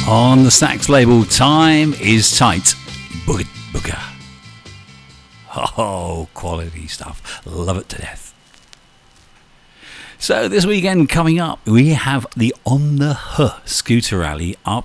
On the Stax label, Time is Tight. Booga booga. Oh, quality stuff. Love it to death. So this weekend coming up, we have the On the Huh Scooter Rally up